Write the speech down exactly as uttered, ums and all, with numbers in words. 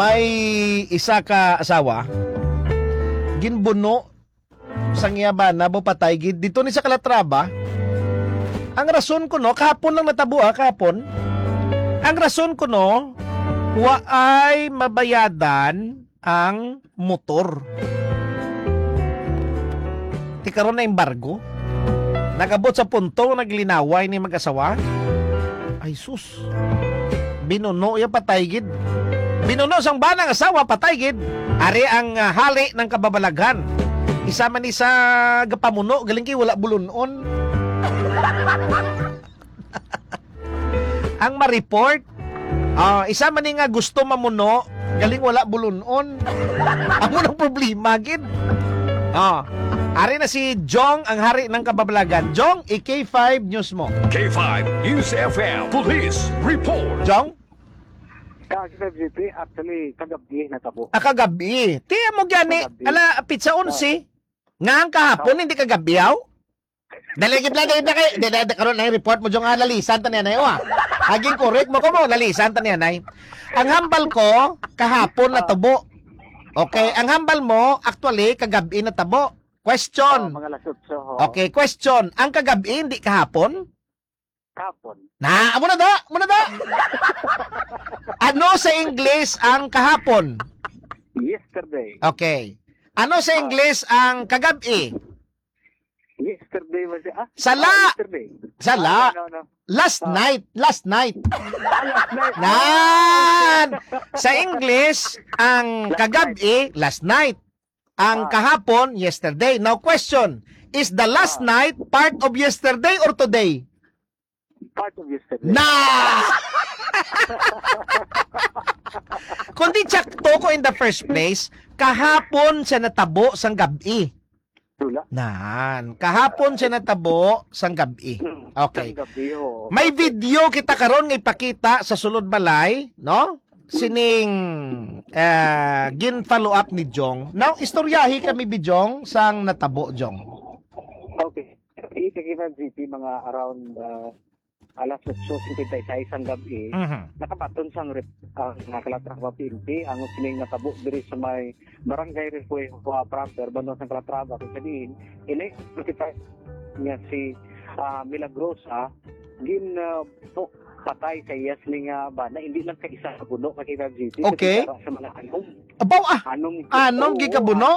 may isa ka asawa ginbuno sang yaban na bo patay gid dito ni sa Calatrava. Ang rason ko no, kahapon lang natabo ah, kahapon. Ang rason ko no, wa ay mabayadan ang motor. Ti karon na embargo. Nagabot sa punto naglinaway ni mag-asawa. Ay sus. Binuno ya patay gid. Binuno sang banang asawa patay gid. Ari ang uh, hali ng kababalaghan. Isa man ni sa gapamuno galing kay wala bulunon. Ang ma-report, uh, isa man ni nga gusto mamuno galing wala bulunon. Amo nang problema gid. Ah, ari na si Jong ang hari ng kababalagan. Jong, i-K five News mo. K five News F M Police Report. Jong? Kagabi, actually, kagabi natabo. Ah, kagabi. Tiya mo gani, ala, pizza onsi. Nga ang kahapon, hindi kagabiyaw? Daligid lang, daligid na kayo. Dede, karoon na yung report mo, Jong, ah, lalisan ta niya na yun, ah. Aging correct mo ko mo, lalisan ta niya na. Ang hambal ko, kahapon natabo. Okay, ang hambal mo, actually, kagabi natabo. Question. Uh, mga lasutso. Okay, question. Ang kagabi, hindi kahapon? Kapon. Na, amo na da, amo na da. Ano sa English ang kahapon? Yesterday. Okay. Ano sa English ang kagabi? Yesterday was it? Ah, Sala. ah, yesterday. Sala. Ah, no, no. Last Ah. night, last night. Ah, last night. Nan! Sa English, ang kagabi, last night. Ang Ah. kahapon, yesterday. Now question, is the last Ah. night part of yesterday or today? Part of yesterday. Na! Kundi tsakto ko in the first place, kahapon siya natabo sang gabi. Tula. Nan, kahapon siya natabo sang gabi. Okay. Kagabi, oh. May video kita karon nga ipakita sa sulod balay, no? Sining uh, gin follow up ni Jong. Now, istoryahi kami Bijong sang natabo Jong. Okay. Itikita G P mga around uh, alas eight fifty-six ang gabi. Mhm. Nakabaton sang rep ang uh, Calatrava P N P ang sining natabo diri sa may barangay Refuego uh, Proper bando sa Calatrava kung sabihin ini kita niya si uh, Milagrosa gin uh, po, patay sa iyas ning uh, bana hindi lang ka isa ka buno kakita G T Okay. sa mga anong Abaw ah, anong anong Oo, gikabuno?